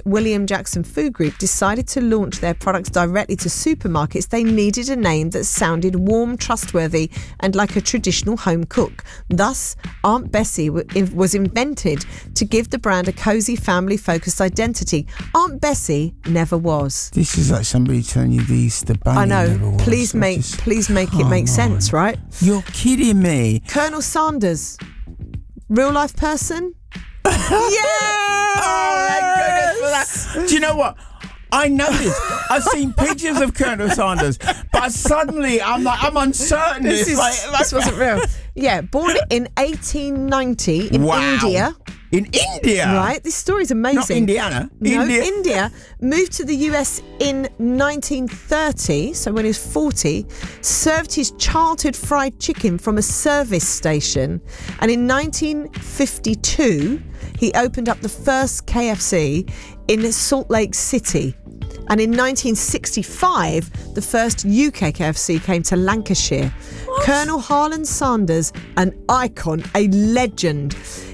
William Jackson Food Group decided to launch their products directly to supermarkets, they needed a name that sounded warm, trustworthy, and like a traditional home cook. Thus, Aunt Bessie was invented to give the brand a cosy, family-focused identity. Aunt Bessie never was. This is like somebody telling you the Easter Bunny I know. never was. Please make it make sense, right? You're kidding me. Colonel Sanders, real life person. Yeah! Oh, thank goodness for that. Do you know what? I know this. I've seen pictures of Colonel Sanders, but suddenly I'm uncertain. This wasn't real. Yeah, born in 1890 in India. In India? Right, this story's amazing. Not Indiana. No, India. Moved to the US in 1930, so when he was 40, served his childhood fried chicken from a service station. And in 1952, he opened up the first KFC in Salt Lake City. And in 1965, the first UK KFC came to Lancashire. What? Colonel Harlan Sanders, an icon, a legend.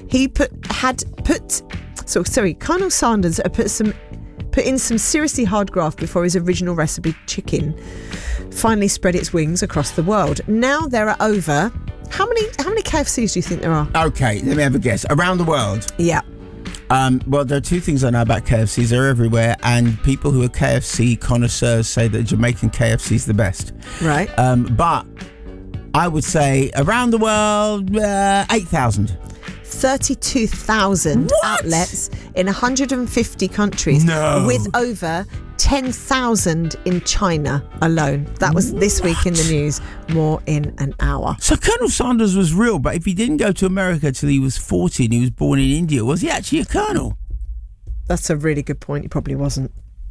Colonel Sanders put in some seriously hard graft before his original recipe chicken finally spread its wings across the world. Now there are over how many KFCs do you think there are? Okay, let me have a guess. Around the world? Yeah. Well, there are two things I know about KFCs. They're everywhere, and people who are KFC connoisseurs say that Jamaican KFC is the best. Right. But I would say around the world, 8,000. 32,000 outlets in 150 countries. No. With over 10,000 in China alone. That was this week in the news. More in an hour. So Colonel Sanders was real, but if he didn't go to America till he was 40 and he was born in India, was he actually a colonel? That's a really good point. He probably wasn't.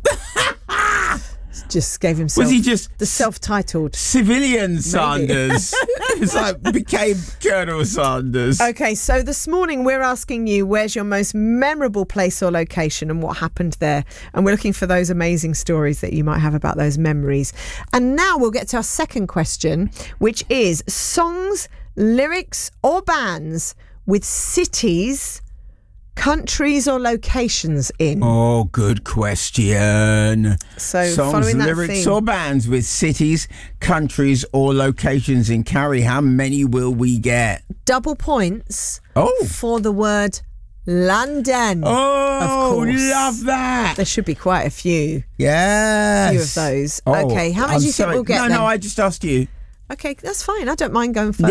Just gave himself. Was he just the self-titled civilian Sanders? It's like became Colonel Sanders. Okay, so this morning we're asking you, where's your most memorable place or location and what happened there? And we're looking for those amazing stories that you might have about those memories. And now we'll get to our second question, which is songs, lyrics or bands with cities, countries or locations in. Oh, good question. So songs, following that lyrics theme, or bands with cities, countries or locations in. Carrie, how many will we get? double points Oh. for the word London. Oh, of course. love that. There should be quite a few. Yes. Few of those. Oh, Okay, how many do you think we'll get then? No, I just asked you. Okay, that's fine. I don't mind going first.